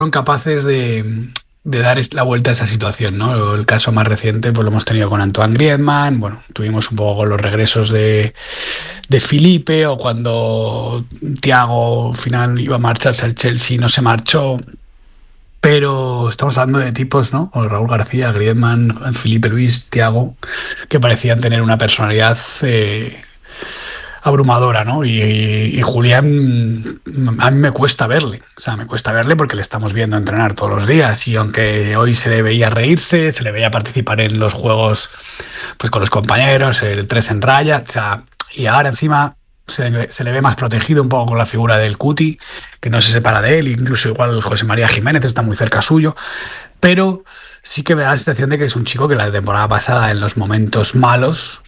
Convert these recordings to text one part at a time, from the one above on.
capaces de dar la vuelta a esa situación, ¿no? El caso más reciente pues lo hemos tenido con Antoine Griezmann, bueno, tuvimos un poco con los regresos de Felipe, o cuando Thiago al final iba a marcharse al Chelsea, no se marchó, pero estamos hablando de tipos, ¿no? O Raúl García, Griezmann, Felipe Luis, Thiago, que parecían tener una personalidad abrumadora, ¿no? Y Julián, a mí me cuesta verle, o sea, me cuesta verle porque le estamos viendo entrenar todos los días, y aunque hoy se le veía reírse, se le veía participar en los juegos pues con los compañeros, el 3 en raya, o sea, y ahora encima se le ve más protegido un poco con la figura del Cuti, que no se separa de él, incluso igual José María Jiménez está muy cerca suyo, pero sí que me da la sensación de que es un chico que la temporada pasada, en los momentos malos,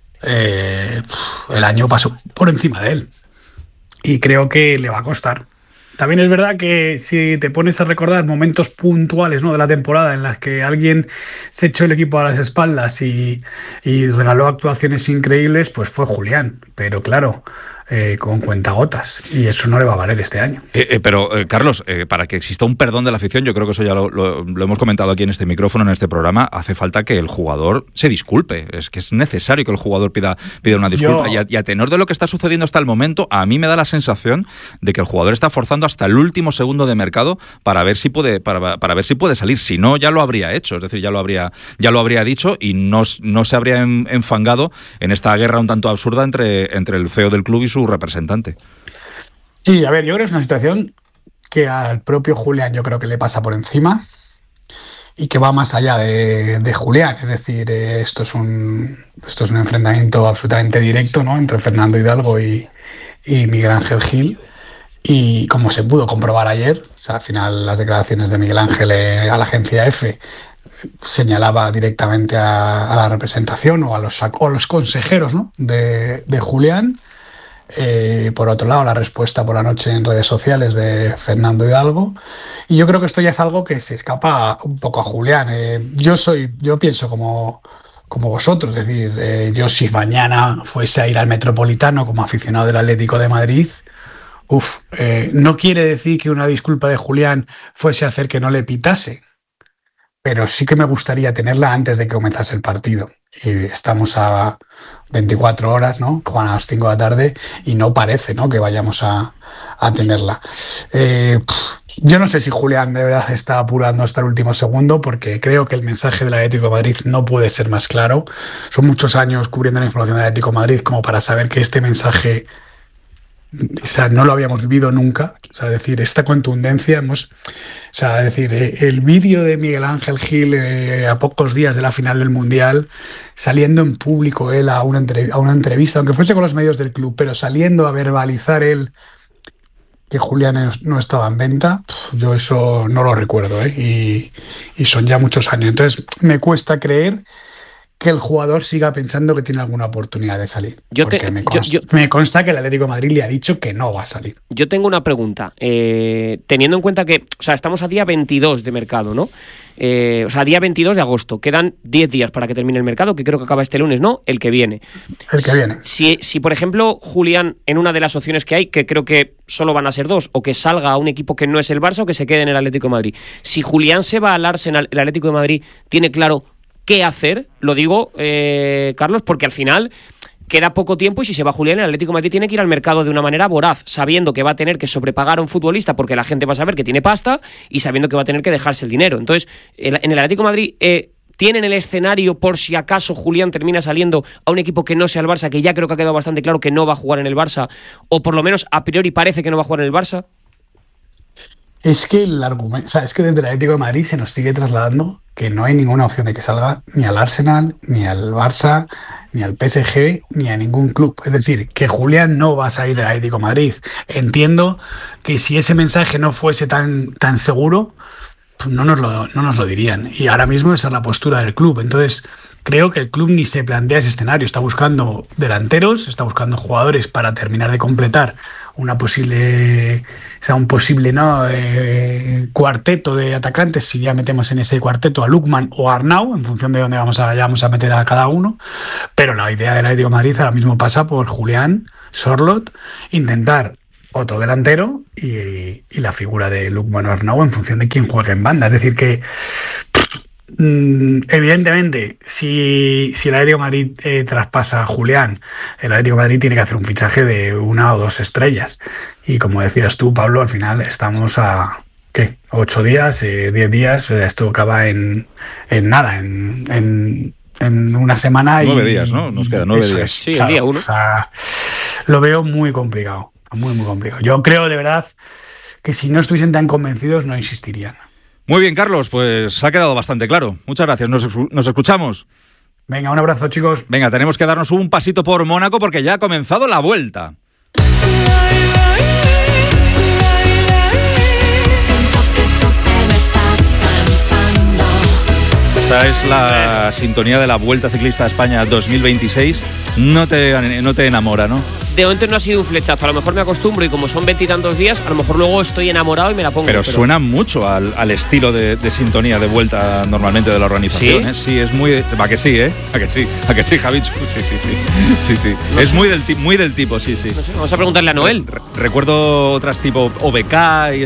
el año pasó por encima de él, y creo que le va a costar. También es verdad que si te pones a recordar momentos puntuales, ¿no?, de la temporada en las que alguien se echó el equipo a las espaldas y regaló actuaciones increíbles, pues fue Julián, pero claro, con cuentagotas, y eso no le va a valer este año. Pero Carlos, para que exista un perdón de la afición, yo creo que eso ya lo hemos comentado aquí en este micrófono, en este programa, hace falta que el jugador se disculpe. Es que es necesario que el jugador pida una disculpa. Y a tenor de lo que está sucediendo hasta el momento, a mí me da la sensación de que el jugador está forzando hasta el último segundo de mercado para ver si puede para ver si puede salir. Si no, ya lo habría hecho, es decir, ya lo habría dicho, y no se habría enfangado en esta guerra un tanto absurda entre el CEO del club y su representante. Sí, a ver, yo creo que es una situación que al propio Julián yo creo que le pasa por encima, y que va más allá de Julián. Es decir, esto es un enfrentamiento absolutamente directo, ¿no?, entre Fernando Hidalgo y Miguel Ángel Gil. Y como se pudo comprobar ayer, o sea, al final las declaraciones de Miguel Ángel a la agencia EFE señalaba directamente a la representación o a los consejeros, ¿no?, de Julián. Por otro lado, la respuesta por la noche en redes sociales de Fernando Hidalgo. Y yo creo que esto ya es algo que se escapa un poco a Julián. Yo pienso como vosotros, es decir, yo si mañana fuese a ir al Metropolitano como aficionado del Atlético de Madrid, no quiere decir que una disculpa de Julián fuese a hacer que no le pitase, pero sí que me gustaría tenerla antes de que comenzase el partido. Y estamos a 24 horas, ¿no?, Juan, a las 5 de la tarde, y no parece, ¿no?, que vayamos a tenerla. Yo no sé si Julián de verdad está apurando hasta el último segundo, porque creo que el mensaje del Atlético de Madrid no puede ser más claro. Son muchos años cubriendo la información del Atlético de Madrid como para saber que este mensaje, o sea, no lo habíamos vivido nunca. O sea, es decir, esta contundencia el vídeo de Miguel Ángel Gil a pocos días de la final del Mundial, saliendo en público él a una entrevista, aunque fuese con los medios del club, pero saliendo a verbalizar él que Julián no estaba en venta, yo eso no lo recuerdo, y son ya muchos años. Entonces me cuesta creer que el jugador siga pensando que tiene alguna oportunidad de salir. Me consta que el Atlético de Madrid le ha dicho que no va a salir. Yo tengo una pregunta. Teniendo en cuenta que, o sea, estamos a día 22 de mercado, ¿no? O sea, día 22 de agosto. Quedan 10 días para que termine el mercado, que creo que acaba este lunes, ¿no? El que viene. El que viene. Si por ejemplo, Julián, en una de las opciones que hay, que creo que solo van a ser dos, o que salga a un equipo que no es el Barça o que se quede en el Atlético de Madrid. Si Julián se va al Arsenal, el Atlético de Madrid tiene claro qué hacer, lo digo, Carlos, porque al final queda poco tiempo, y si se va Julián, el Atlético de Madrid tiene que ir al mercado de una manera voraz, sabiendo que va a tener que sobrepagar a un futbolista porque la gente va a saber que tiene pasta, y sabiendo que va a tener que dejarse el dinero. Entonces, en el Atlético de Madrid tienen el escenario por si acaso Julián termina saliendo a un equipo que no sea el Barça, que ya creo que ha quedado bastante claro que no va a jugar en el Barça, o por lo menos a priori parece que no va a jugar en el Barça. Es que el argumento, o sea, es que desde el Atlético de Madrid se nos sigue trasladando que no hay ninguna opción de que salga ni al Arsenal, ni al Barça, ni al PSG, ni a ningún club. Es decir, que Julián no va a salir del Atlético de Madrid. Entiendo que si ese mensaje no fuese tan seguro, pues no nos lo dirían. Y ahora mismo esa es la postura del club. Entonces, creo que el club ni se plantea ese escenario. Está buscando delanteros, está buscando jugadores para terminar de completar un posible cuarteto de atacantes, si ya metemos en ese cuarteto a Lookman o a Arnau, en función de dónde vamos a meter a cada uno. Pero la idea del Atlético de Madrid ahora mismo pasa por Julián, Sorloth, intentar otro delantero y la figura de Lukman Arnau en función de quién juegue en banda. Es decir que evidentemente si el Atlético de Madrid traspasa a Julián, el Atlético de Madrid tiene que hacer un fichaje de 1 o 2 estrellas, y como decías tú, Pablo, al final estamos a 8 días, 10 días, esto acaba en nada, en una semana. 9 días, ¿no? Nos quedan 9 días. Sí, claro, el día 1. O sea, lo veo muy complicado, muy complicado. Yo creo de verdad que si no estuviesen tan convencidos no insistirían. Muy bien, Carlos, pues ha quedado bastante claro. Muchas gracias, nos escuchamos. Venga, un abrazo, chicos. Venga, tenemos que darnos un pasito por Mónaco porque ya ha comenzado la vuelta. Esta es la sintonía de la Vuelta Ciclista a España 2026. No te enamora, ¿no? De momento no ha sido un flechazo, a lo mejor me acostumbro y como son 20 y tantos días, a lo mejor luego estoy enamorado y me la pongo. Pero suena mucho al estilo de sintonía de vuelta normalmente de la organización. ¿Sí? Sí, es muy... ¿A que sí, ¿A que sí, Javichu? Sí. No es sé. muy del tipo, sí. No sé, vamos a preguntarle a Noel. Recuerdo otras tipo OBK y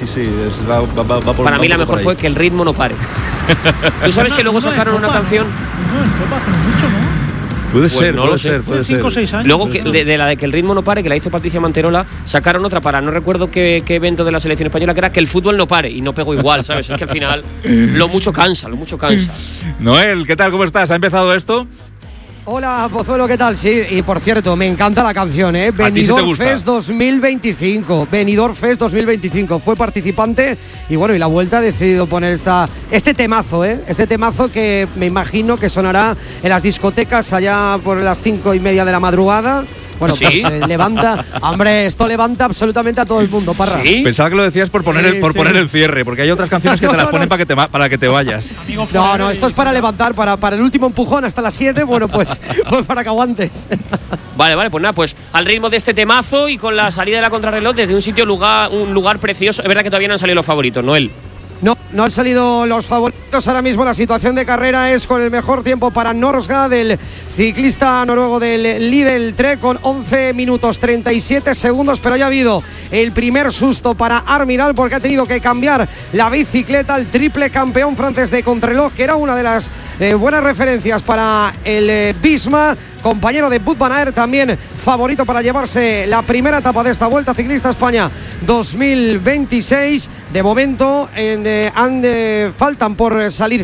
va por... Para mí la mejor fue Que el ritmo no pare. ¿Tú sabes que luego sacaron una canción? No, hace mucho, ¿no? Puede ser. 5 o 6 años. Luego de la de Que el ritmo no pare, que la hizo Patricia Manterola, sacaron otra para, no recuerdo qué evento de la selección española, que era Que el fútbol no pare, y no pegó igual, ¿sabes? Es que al final lo mucho cansa. Noel, ¿qué tal? ¿Cómo estás? ¿Ha empezado esto? Hola, Pozuelo, ¿qué tal? Sí, y por cierto, me encanta la canción, ¿eh? Benidorm Fest 2025. Benidorm Fest 2025. Fue participante y bueno, y la Vuelta ha decidido poner este temazo, ¿eh? Este temazo que me imagino que sonará en las discotecas allá por las 5:30 de la madrugada. Bueno, ¿Sí? Pues levanta, hombre, esto levanta absolutamente a todo el mundo, Parra. ¿Sí? Pensaba que lo decías por poner el cierre, porque hay otras canciones que te las ponen para que te vayas. No, esto es para levantar, para el último empujón hasta las 7, bueno, pues para que aguantes. Vale, pues nada, pues al ritmo de este temazo y con la salida de la contrarreloj desde un lugar precioso. Es verdad que todavía no han salido los favoritos, Noel. No han salido los favoritos. Ahora mismo la situación de carrera es con el mejor tiempo para Norsgaard, el ciclista noruego del Lidl Trek, con 11 minutos 37 segundos, pero ya ha habido el primer susto para Armiral porque ha tenido que cambiar la bicicleta, el triple campeón francés de contrarreloj, que era una de las buenas referencias para el Bisma, compañero de Wout van Aert, también favorito para llevarse la primera etapa de esta Vuelta Ciclista a España 2026. De momento faltan por salir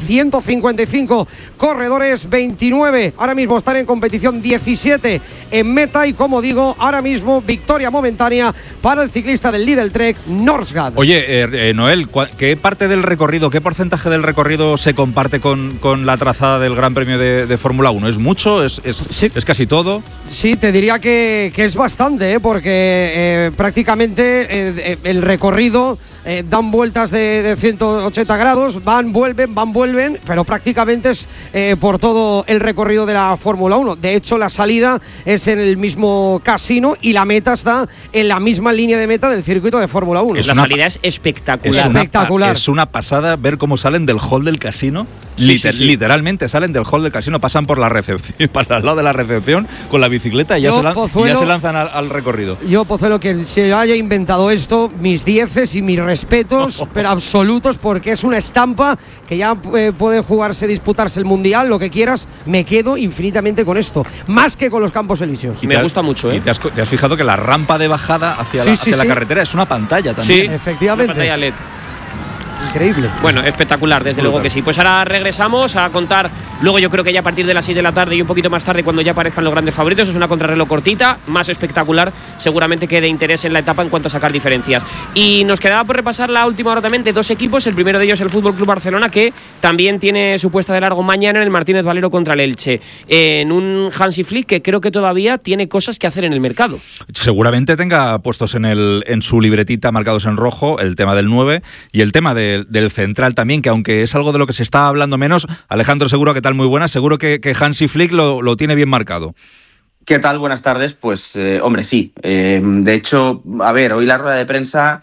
155 corredores, 29 ahora mismo están en competición, 17 en meta, y como digo, ahora mismo victoria momentánea para el ciclista del Lidl Trek, Norsgaard. Oye, Noel, ¿qué parte del recorrido, qué porcentaje del recorrido se comparte con la trazada del Gran Premio de Fórmula 1? ¿Es mucho? ¿Es casi todo? Sí, te diría que es bastante, porque prácticamente el recorrido dan vueltas de 180 grados, van, vuelven, pero prácticamente es por todo el recorrido de la Fórmula 1. De hecho, la salida es en el mismo casino y la meta está en la misma línea de meta del circuito de Fórmula 1. La salida es espectacular. Es una pasada ver cómo salen del hall del casino. Sí. Literalmente salen del hall del casino, pasan por la recepción, para al lado de la recepción con la bicicleta y ya se lanzan al recorrido. Yo, Pozuelo, que se haya inventado esto, mis dieces y mis respetos, pero absolutos, porque es una estampa que ya puede disputarse el Mundial, lo que quieras. Me quedo infinitamente con esto, más que con los Campos Elíseos. Me gusta mucho, ¿eh? Y te has fijado que la rampa de bajada hacia la carretera es una pantalla también. Sí, efectivamente. Una pantalla LED. Increíble. Bueno, espectacular, desde luego que sí. Pues ahora regresamos a contar, luego yo creo que ya a partir de las 6 de la tarde y un poquito más tarde, cuando ya aparezcan los grandes favoritos. Es una contrarreloj cortita, más espectacular, seguramente que de interés en la etapa en cuanto a sacar diferencias. Y nos quedaba por repasar la última hora también de dos equipos. El primero de ellos, el Fútbol Club Barcelona, que también tiene su puesta de largo mañana en el Martínez Valero contra el Elche, en un Hansi Flick que creo que todavía tiene cosas que hacer en el mercado. Seguramente tenga puestos en su libretita marcados en rojo el tema del 9 y el tema del central también, que aunque es algo de lo que se está hablando menos. Alejandro Seguro, ¿qué tal? Muy buenas. Seguro que Hansi Flick lo tiene bien marcado. ¿Qué tal? Buenas tardes. Pues, hombre, sí. De hecho, a ver, hoy la rueda de prensa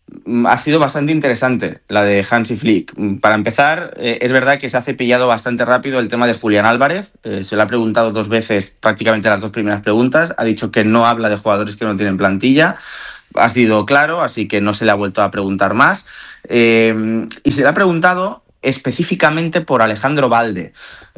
ha sido bastante interesante, la de Hansi Flick. Para empezar, es verdad que se ha cepillado bastante rápido el tema de Julián Álvarez. Se le ha preguntado 2 veces, prácticamente las 2 primeras preguntas. Ha dicho que no habla de jugadores que no tienen plantilla. ha sido claro, así que no se le ha vuelto a preguntar más. Y se le ha preguntado específicamente por Alejandro Balde.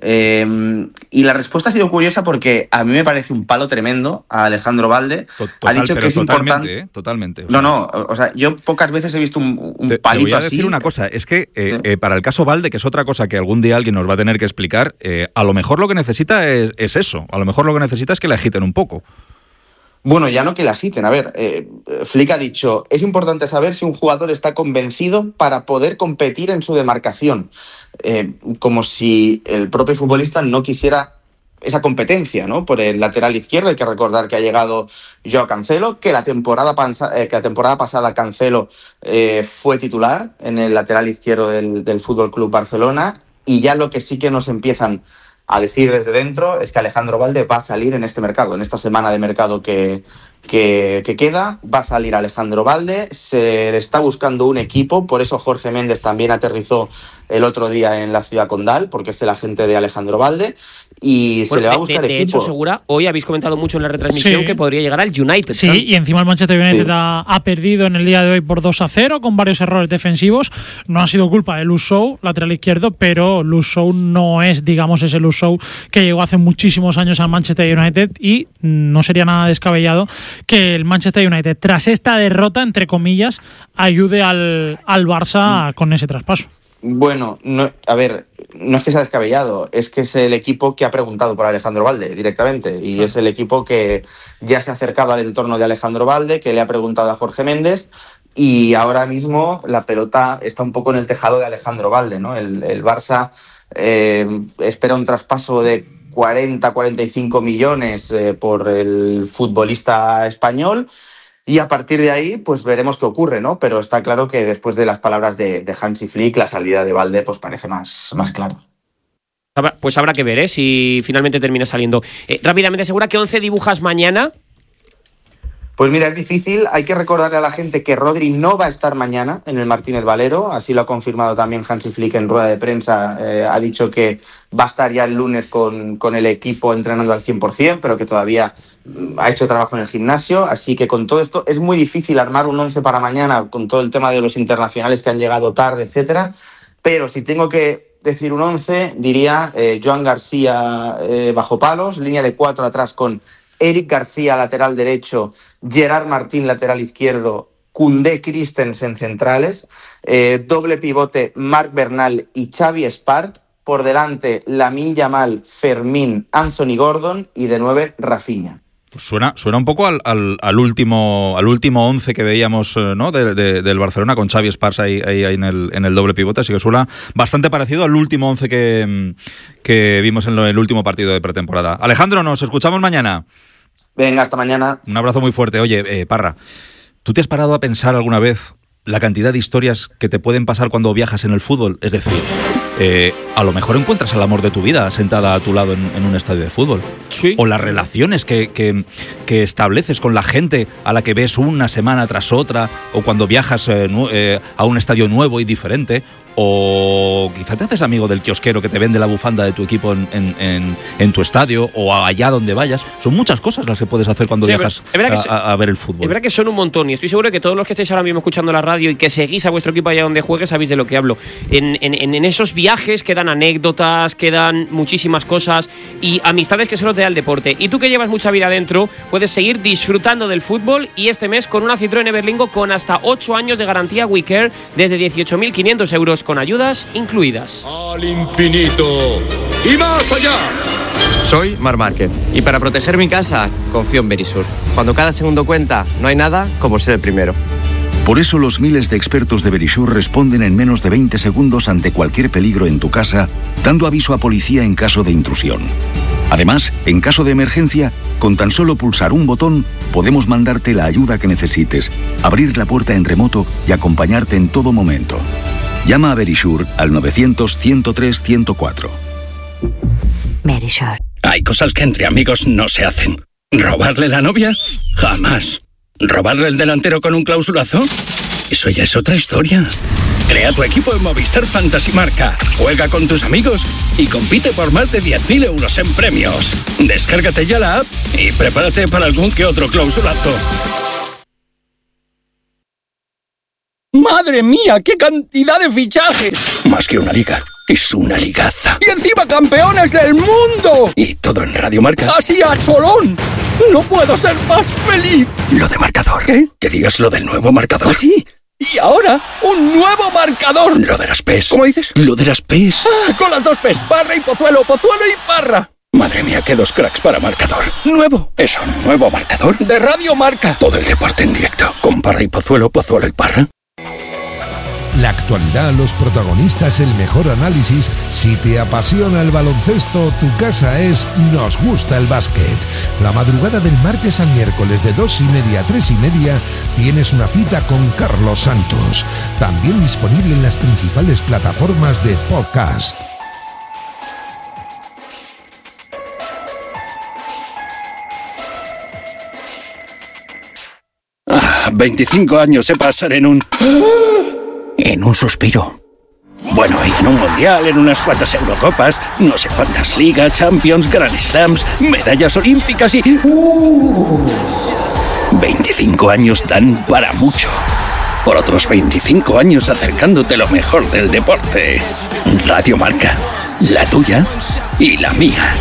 Y la respuesta ha sido curiosa porque a mí me parece un palo tremendo a Alejandro Balde. Ha dicho que es importante. Totalmente. O sea, yo pocas veces he visto un palito así. Te voy a decir una cosa, es que para el caso Balde, que es otra cosa que algún día alguien nos va a tener que explicar, a lo mejor lo que necesita es eso. A lo mejor lo que necesita es que le agiten un poco. Bueno, ya no que la agiten. A ver, Flick ha dicho, es importante saber si un jugador está convencido para poder competir en su demarcación. Como si el propio futbolista no quisiera esa competencia, ¿no? Por el lateral izquierdo. Hay que recordar que ha llegado Joao Cancelo, que la temporada pasada Cancelo fue titular en el lateral izquierdo del FC Barcelona, y ya lo que sí que nos empiezan a decir desde dentro es que Alejandro Balde va a salir en este mercado, en esta semana de mercado que queda, va a salir Alejandro Balde, se le está buscando un equipo, por eso Jorge Méndez también aterrizó el otro día en la ciudad condal, porque es el agente de Alejandro Balde, y se le va a buscar equipo. De hecho, Segura, hoy habéis comentado mucho en la retransmisión que podría llegar al United. Sí, y encima el Manchester United ha perdido en el día de hoy por 2-0 con varios errores defensivos. No ha sido culpa de Luke Shaw, lateral izquierdo, pero Luke Shaw no es, digamos, ese Luke Shaw que llegó hace muchísimos años al Manchester United, y no sería nada descabellado que el Manchester United, tras esta derrota, entre comillas, ayude al Barça con ese traspaso. Bueno, no es que sea descabellado, es que es el equipo que ha preguntado por Alejandro Balde directamente, y es el equipo que ya se ha acercado al entorno de Alejandro Balde, que le ha preguntado a Jorge Méndez, y ahora mismo la pelota está un poco en el tejado de Alejandro Balde, ¿no? El Barça espera un traspaso de 40-45 millones por el futbolista español. Y a partir de ahí, pues veremos qué ocurre, ¿no? Pero está claro que después de las palabras de Hansi Flick, la salida de Balde pues parece más claro. Pues habrá que ver, si finalmente termina saliendo. Rápidamente, Segura, ¿qué 11 dibujas mañana? Pues mira, es difícil. Hay que recordarle a la gente que Rodri no va a estar mañana en el Martínez Valero. Así lo ha confirmado también Hansi Flick en rueda de prensa. Ha dicho que va a estar ya el lunes con el equipo entrenando al 100%, pero que todavía ha hecho trabajo en el gimnasio. Así que con todo esto es muy difícil armar un 11 para mañana, con todo el tema de los internacionales que han llegado tarde, etcétera. Pero si tengo que decir un 11, diría Joan García bajo palos, línea de 4 atrás con Eric García, lateral derecho, Gerard Martín, lateral izquierdo, Koundé, Christensen, centrales, doble pivote, Marc Bernal y Xavi Espart, por delante Lamine Yamal, Fermín, Anthony Gordon y de 9 Rafinha. Pues suena un poco al último 11 que veíamos, ¿no? del Barcelona, con Xavi Espart ahí en el doble pivote, así que suena bastante parecido al último 11 que vimos en el último partido de pretemporada. Alejandro, nos escuchamos mañana. Venga, hasta mañana. Un abrazo muy fuerte. Oye, Parra, ¿tú te has parado a pensar alguna vez la cantidad de historias que te pueden pasar cuando viajas en el fútbol? Es decir, a lo mejor encuentras al amor de tu vida sentada a tu lado en un estadio de fútbol. Sí. O las relaciones que estableces con la gente a la que ves una semana tras otra, o cuando viajas a un estadio nuevo y diferente. O quizá te haces amigo del kiosquero que te vende la bufanda de tu equipo en tu estadio, o allá donde vayas. Son muchas cosas las que puedes hacer cuando viajas a ver el fútbol. Es verdad que son un montón, y estoy seguro de que todos los que estáis ahora mismo escuchando la radio y que seguís a vuestro equipo allá donde juegue sabéis de lo que hablo. En esos viajes quedan anécdotas, quedan muchísimas cosas y amistades que solo te da el deporte. Y tú, que llevas mucha vida dentro, puedes seguir disfrutando del fútbol, y este mes con una Citroën Everlingo con hasta 8 años de garantía WeCare desde 18.500 euros, con ayudas incluidas. Al infinito y más allá. Soy Marc Márquez, y para proteger mi casa confío en Verisur. Cuando cada segundo cuenta, no hay nada como ser el primero. Por eso los miles de expertos de Verisur responden en menos de 20 segundos ante cualquier peligro en tu casa, dando aviso a policía en caso de intrusión. Además, en caso de emergencia, con tan solo pulsar un botón, podemos mandarte la ayuda que necesites, abrir la puerta en remoto y acompañarte en todo momento. Llama a Verisur al 900-103-104. Verisur. Hay cosas que entre amigos no se hacen. ¿Robarle la novia? Jamás. ¿Robarle el delantero con un clausulazo? Eso ya es otra historia. Crea tu equipo en Movistar Fantasy Marca. Juega con tus amigos y compite por más de 10.000 euros en premios. Descárgate ya la app y prepárate para algún que otro clausulazo. ¡Madre mía, qué cantidad de fichajes! Más que una liga, es una ligaza. ¡Y encima campeones del mundo! Y todo en Radio Marca. ¡Así a cholón! ¡No puedo ser más feliz! Lo de marcador. ¿Qué? Que digas lo del nuevo marcador. ¿Ah, sí? Y ahora, un nuevo marcador. Lo de las P's. ¿Cómo dices? Lo de las P's. Ah, con las dos P's, Parra y Pozuelo, Pozuelo y Parra. Madre mía, qué dos cracks para marcador. ¡Nuevo! Eso, nuevo marcador de Radio Marca. Todo el deporte en directo. Con Parra y Pozuelo, Pozuelo y Parra. La actualidad, los protagonistas, el mejor análisis. Si te apasiona el baloncesto, tu casa es Nos Gusta el Básquet. La madrugada del martes al miércoles de 2:30 a 3:30 tienes una cita con Carlos Santos. También disponible en las principales plataformas de podcast. 25 años se pasan en un suspiro. Bueno, y en un mundial, en unas cuantas Eurocopas, no sé cuántas ligas, Champions, Grand Slams, medallas olímpicas y... 25 años dan para mucho. Por otros 25 años acercándote lo mejor del deporte. Radio Marca, la tuya y la mía.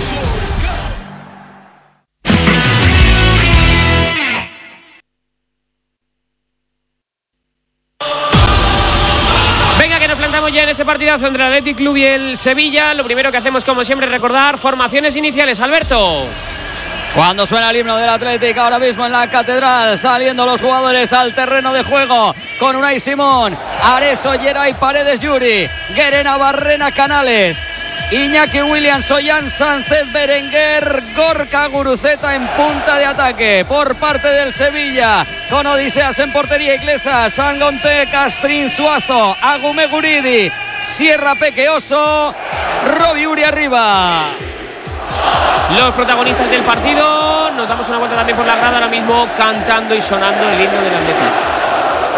Ya en ese partidazo entre el Athletic Club y el Sevilla, lo primero que hacemos, como siempre, es recordar formaciones iniciales. Alberto. Cuando suena el himno del Athletic, ahora mismo en la Catedral, saliendo los jugadores al terreno de juego, con Unai Simón, Areso, Geray, Paredes, Yuri, Guerena, Barrena, Canales, Iñaki Williams, Ollán, Sánchez, Berenguer, Gorka, Guruceta en punta de ataque por parte del Sevilla, con Odiseas en portería, Iglesias, Sangonte, Castrín, Suazo, Agume, Guridi, Sierra, Pequeoso, Robi Uri arriba. Los protagonistas del partido, nos damos una vuelta también por la grada, ahora mismo cantando y sonando el himno del Atlético.